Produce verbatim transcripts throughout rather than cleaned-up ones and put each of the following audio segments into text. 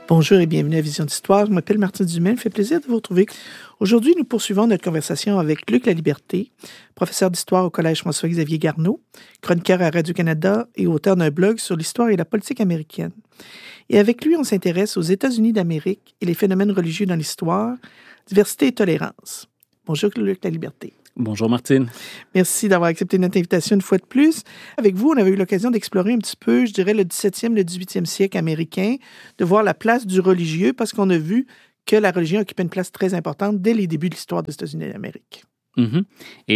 Bonjour et bienvenue à Vision d'Histoire. Je m'appelle Martine Dumais. Il me fait plaisir de vous retrouver. Aujourd'hui, nous poursuivons notre conversation avec Luc Laliberté, professeur d'histoire au Collège François-Xavier Garneau, chroniqueur à Radio-Canada et auteur d'un blog sur l'histoire et la politique américaine. Et avec lui, on s'intéresse aux États-Unis d'Amérique et les phénomènes religieux dans l'histoire, diversité et tolérance. Bonjour Luc Laliberté. Bonjour Martine. Merci d'avoir accepté notre invitation une fois de plus. Avec vous, on avait eu l'occasion d'explorer un petit peu, je dirais, le dix-septième, le dix-huitième siècle américain, de voir la place du religieux, parce qu'on a vu que la religion occupait une place très importante dès les débuts de l'histoire des États-Unis d'Amérique. Mm-hmm.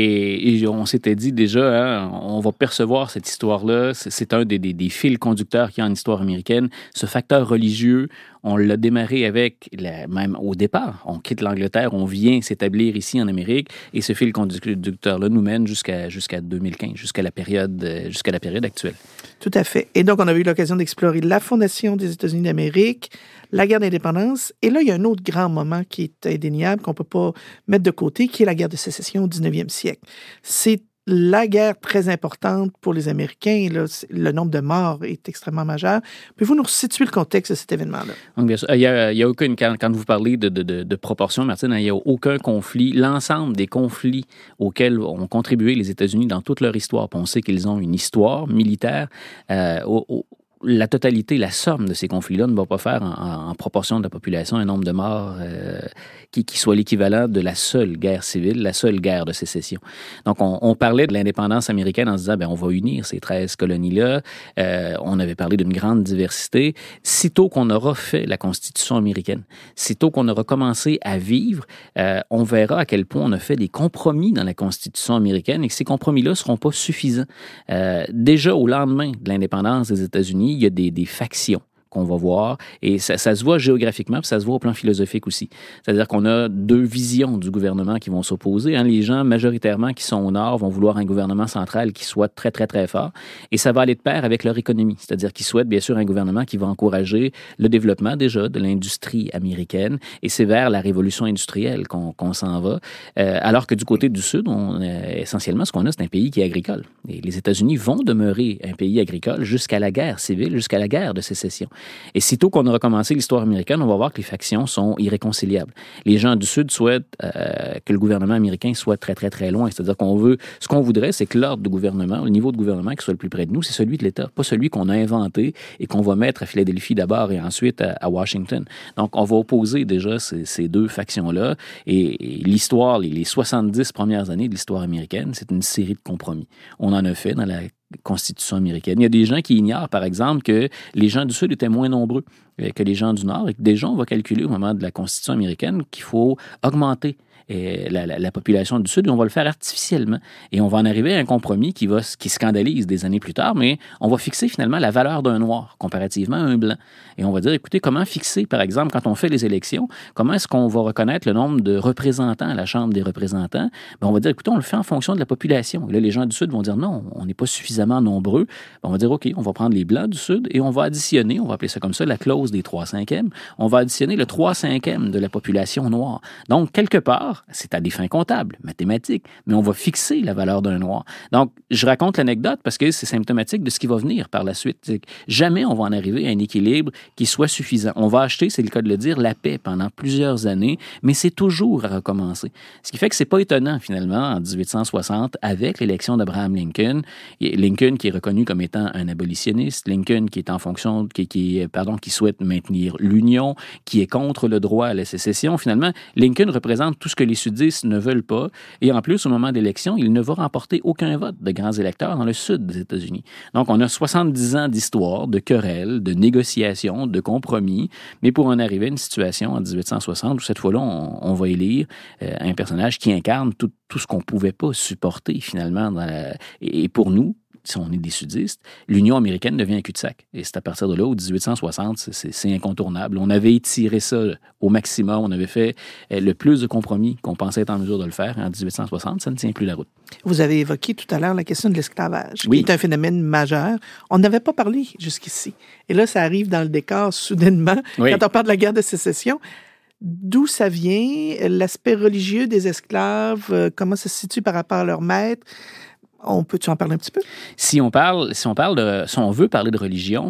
Et, et on s'était dit déjà, hein, on va percevoir cette histoire-là, c'est, c'est un des, des, des fils conducteurs qu'il y a en histoire américaine. Ce facteur religieux, on l'a démarré avec, la, même au départ, on quitte l'Angleterre, on vient s'établir ici en Amérique, et ce fil conducteur-là nous mène jusqu'à, jusqu'à deux mille quinze, jusqu'à la période, jusqu'à la période actuelle. Tout à fait. Et donc, on a eu l'occasion d'explorer la fondation des États-Unis d'Amérique, la guerre d'indépendance, et là, il y a un autre grand moment qui est indéniable, qu'on ne peut pas mettre de côté, qui est la guerre de sécession au dix-neuvième siècle. C'est la guerre très importante pour les Américains. Là, le nombre de morts est extrêmement majeur. Pouvez-vous nous situer le contexte de cet événement-là? Donc, bien sûr, il y a, il y a aucune, quand, quand vous parlez de, de, de, de proportion, Martine, il n'y a aucun conflit. L'ensemble des conflits auxquels ont contribué les États-Unis dans toute leur histoire, puis on sait qu'ils ont une histoire militaire, euh, au, au, la totalité, la somme de ces conflits-là ne va pas faire en, en proportion de la population un nombre de morts euh, qui, qui soit l'équivalent de la seule guerre civile, la seule guerre de sécession. Donc, on, on parlait de l'indépendance américaine en se disant, bien, on va unir ces treize colonies-là. Euh, on avait parlé d'une grande diversité. Sitôt qu'on aura fait la Constitution américaine, sitôt qu'on aura commencé à vivre, euh, on verra à quel point on a fait des compromis dans la Constitution américaine et que ces compromis-là ne seront pas suffisants. Euh, déjà, au lendemain de l'indépendance des États-Unis, il y a des, des factions qu'on va voir, et ça, ça se voit géographiquement, puis ça se voit au plan philosophique aussi. C'est-à-dire qu'on a deux visions du gouvernement qui vont s'opposer. Hein. Les gens, majoritairement, qui sont au nord, vont vouloir un gouvernement central qui soit très, très, très fort, et ça va aller de pair avec leur économie. C'est-à-dire qu'ils souhaitent, bien sûr, un gouvernement qui va encourager le développement, déjà, de l'industrie américaine, et c'est vers la révolution industrielle qu'on, qu'on s'en va. Euh, alors que du côté du Sud, on, euh, essentiellement, ce qu'on a, c'est un pays qui est agricole. Et les États-Unis vont demeurer un pays agricole jusqu'à la guerre civile, jusqu'à la guerre de sécession. Et sitôt qu'on aura commencé l'histoire américaine, on va voir que les factions sont irréconciliables. Les gens du Sud souhaitent euh, que le gouvernement américain soit très, très, très loin. C'est-à-dire qu'on veut... Ce qu'on voudrait, c'est que l'ordre de gouvernement, le niveau de gouvernement qui soit le plus près de nous, c'est celui de l'État, pas celui qu'on a inventé et qu'on va mettre à Philadelphie d'abord et ensuite à, à Washington. Donc, on va opposer déjà ces, ces deux factions-là. Et, et l'histoire, les, les soixante-dix premières années de l'histoire américaine, c'est une série de compromis. On en a fait dans la Constitution américaine. Il y a des gens qui ignorent, par exemple, que les gens du Sud étaient moins nombreux que les gens du Nord et que déjà, on va calculer au moment de la Constitution américaine qu'il faut augmenter Et la, la, la population du Sud, et on va le faire artificiellement. Et on va en arriver à un compromis qui, va, qui scandalise des années plus tard, mais on va fixer finalement la valeur d'un Noir comparativement à un Blanc. Et on va dire, écoutez, comment fixer, par exemple, quand on fait les élections, comment est-ce qu'on va reconnaître le nombre de représentants à la Chambre des représentants? Bien, on va dire, écoutez, on le fait en fonction de la population. Et là, les gens du Sud vont dire, non, on n'est pas suffisamment nombreux. Bien, on va dire, OK, on va prendre les Blancs du Sud et on va additionner, on va appeler ça comme ça, la clause des trois cinquièmes. On va additionner le trois cinquièmes de la population noire. Donc, quelque part, c'est à des fins comptables, mathématiques, mais on va fixer la valeur d'un Noir. Donc, je raconte l'anecdote parce que c'est symptomatique de ce qui va venir par la suite. C'est que jamais on va en arriver à un équilibre qui soit suffisant. On va acheter, c'est le cas de le dire, la paix pendant plusieurs années, mais c'est toujours à recommencer. Ce qui fait que c'est pas étonnant, finalement, en dix-huit cent soixante, avec l'élection d'Abraham Lincoln, Lincoln qui est reconnu comme étant un abolitionniste, Lincoln qui est en fonction, qui, qui, pardon, qui souhaite maintenir l'Union, qui est contre le droit à la sécession. Finalement, Lincoln représente tout ce que les sudistes ne veulent pas. Et en plus, au moment de l'élection, il ne va remporter aucun vote de grands électeurs dans le sud des États-Unis. Donc, on a soixante-dix ans d'histoire, de querelles, de négociations, de compromis, mais pour en arriver à une situation en dix-huit cent soixante où cette fois-là, on, on va élire euh, un personnage qui incarne tout, tout ce qu'on ne pouvait pas supporter finalement. Dans la... Et pour nous, si on est des sudistes, l'Union américaine devient un cul-de-sac. Et c'est à partir de là, au dix-huit cent soixante, c'est, c'est, c'est incontournable. On avait étiré ça au maximum. On avait fait le plus de compromis qu'on pensait être en mesure de le faire. En dix-huit cent soixante, ça ne tient plus la route. Vous avez évoqué tout à l'heure la question de l'esclavage, oui. qui est un phénomène majeur. On n'avait pas parlé jusqu'ici. Et là, ça arrive dans le décor soudainement, oui. Quand on parle de la guerre de sécession. D'où ça vient? L'aspect religieux des esclaves, comment ça se situe par rapport à leur maître? On peut-tu en parler un petit peu? Si on parle, si on parle de, si on veut parler de religion,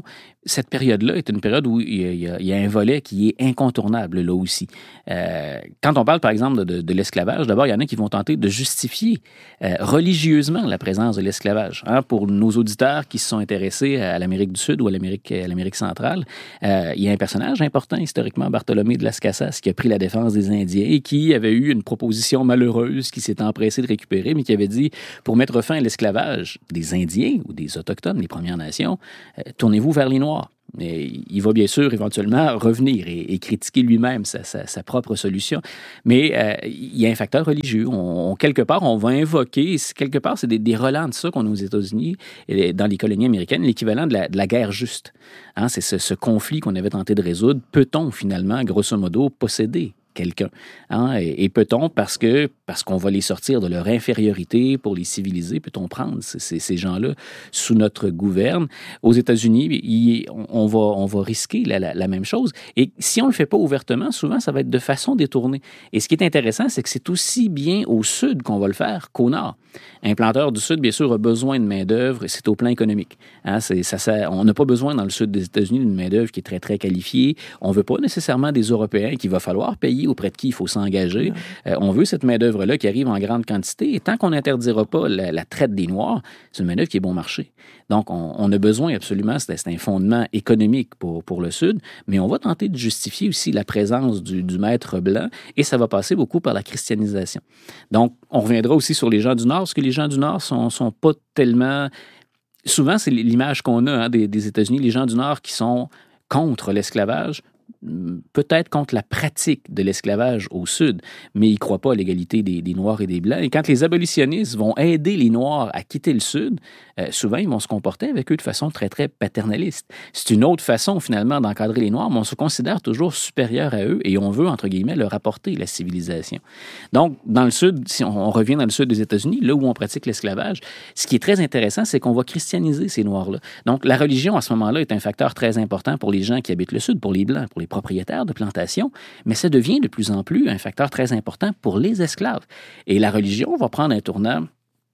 cette période-là est une période où il y a, il y a un volet qui est incontournable, là aussi. Euh, quand on parle, par exemple, de, de l'esclavage, d'abord, il y en a qui vont tenter de justifier euh, religieusement la présence de l'esclavage. Hein, pour nos auditeurs qui se sont intéressés à l'Amérique du Sud ou à l'Amérique, à l'Amérique centrale, euh, il y a un personnage important, historiquement, Bartholomé de Las Casas, qui a pris la défense des Indiens et qui avait eu une proposition malheureuse qui s'est empressé de récupérer, mais qui avait dit, pour mettre fin à l'esclavage des Indiens ou des Autochtones, les Premières Nations, euh, tournez-vous vers les Noirs. Et il va bien sûr éventuellement revenir et, et critiquer lui-même sa, sa, sa propre solution. Mais euh, il y a un facteur religieux. On, on, quelque part, on va invoquer, quelque part, c'est des, des relents de ça qu'on a aux États-Unis, et dans les colonies américaines, l'équivalent de la, de la guerre juste. Hein, c'est ce, ce conflit qu'on avait tenté de résoudre. Peut-on finalement, grosso modo, posséder quelqu'un? Hein? Et, et peut-on, parce que parce qu'on va les sortir de leur infériorité pour les civiliser, peut-on prendre ces, ces gens-là sous notre gouverne? Aux États-Unis, il, on, on, va, on va risquer la, la, la même chose. Et si on ne le fait pas ouvertement, souvent, ça va être de façon détournée. Et ce qui est intéressant, c'est que c'est aussi bien au sud qu'on va le faire qu'au nord. Un planteur du sud, bien sûr, a besoin de main-d'œuvre, et c'est au plan économique. Hein? C'est, ça, ça, on n'a pas besoin dans le sud des États-Unis d'une main-d'œuvre qui est très, très qualifiée. On ne veut pas nécessairement des Européens qu'il va falloir payer, auprès de qui il faut s'engager. Euh, on veut cette main-d'œuvre-là qui arrive en grande quantité. Et tant qu'on n'interdira pas la, la traite des Noirs, c'est une main-d'œuvre qui est bon marché. Donc, on, on a besoin absolument, c'est, c'est un fondement économique pour, pour le Sud, mais on va tenter de justifier aussi la présence du, du maître blanc, et ça va passer beaucoup par la christianisation. Donc, on reviendra aussi sur les gens du Nord, parce que les gens du Nord sont, sont pas tellement... Souvent, c'est l'image qu'on a hein, des, des États-Unis, les gens du Nord qui sont contre l'esclavage, peut-être contre la pratique de l'esclavage au Sud, mais ils ne croient pas à l'égalité des, des Noirs et des Blancs. Et quand les abolitionnistes vont aider les Noirs à quitter le Sud, euh, souvent, ils vont se comporter avec eux de façon très, très paternaliste. C'est une autre façon, finalement, d'encadrer les Noirs, mais on se considère toujours supérieur à eux et on veut, entre guillemets, leur apporter la civilisation. Donc, dans le Sud, si on, on revient dans le Sud des États-Unis, là où on pratique l'esclavage, ce qui est très intéressant, c'est qu'on va christianiser ces Noirs-là. Donc, la religion, à ce moment-là, est un facteur très important pour les gens qui habitent le Sud, pour les Blancs, pour les propriétaires de plantations, mais ça devient de plus en plus un facteur très important pour les esclaves. Et la religion va prendre un tournant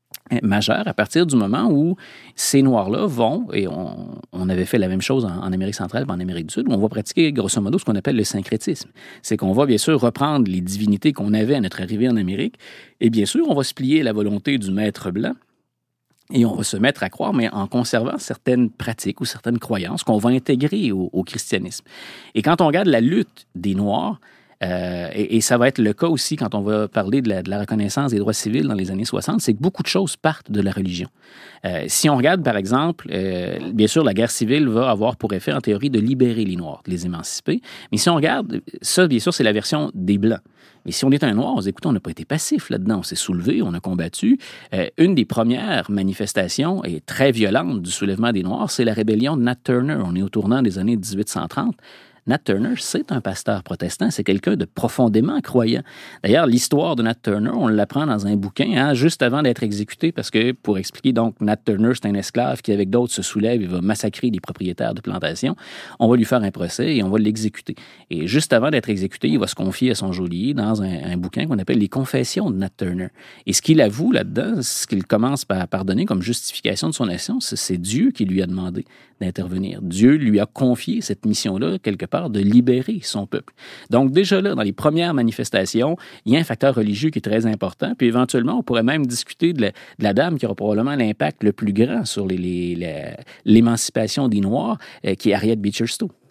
majeur à partir du moment où ces Noirs-là vont, et on, on avait fait la même chose en, en Amérique centrale et en Amérique du Sud, où on va pratiquer grosso modo ce qu'on appelle le syncrétisme. C'est qu'on va bien sûr reprendre les divinités qu'on avait à notre arrivée en Amérique, et bien sûr, on va se plier à la volonté du maître blanc, et on va se mettre à croire, mais en conservant certaines pratiques ou certaines croyances qu'on va intégrer au, au christianisme. Et quand on regarde la lutte des Noirs, euh, et, et ça va être le cas aussi quand on va parler de la, de la reconnaissance des droits civils dans les années soixante, c'est que beaucoup de choses partent de la religion. Euh, si on regarde, par exemple, euh, bien sûr, la guerre civile va avoir pour effet, en théorie, de libérer les Noirs, de les émanciper. Mais si on regarde, ça, bien sûr, c'est la version des Blancs. Mais si on est un Noir, on se dit, écoutez, on n'a pas été passif là-dedans, on s'est soulevé, on a combattu. Euh, une des premières manifestations et très violentes du soulèvement des Noirs, c'est la rébellion de Nat Turner. On est au tournant des années dix-huit cent trente. Nat Turner, c'est un pasteur protestant, c'est quelqu'un de profondément croyant. D'ailleurs, l'histoire de Nat Turner, on l'apprend dans un bouquin, hein, juste avant d'être exécuté, parce que, pour expliquer, donc, Nat Turner, c'est un esclave qui, avec d'autres, se soulève et va massacrer les propriétaires de plantations. On va lui faire un procès et on va l'exécuter. Et juste avant d'être exécuté, il va se confier à son geôlier dans un, un bouquin qu'on appelle Les Confessions de Nat Turner. Et ce qu'il avoue là-dedans, ce qu'il commence par, par donner comme justification de son action, c'est, c'est Dieu qui lui a demandé d'intervenir. Dieu lui a confié cette mission-là, quelque part, de libérer son peuple. Donc, déjà là, dans les premières manifestations, il y a un facteur religieux qui est très important, puis éventuellement, on pourrait même discuter de la, de la dame qui aura probablement l'impact le plus grand sur les, les, les, l'émancipation des Noirs, euh, qui est Harriet Beecher Stowe.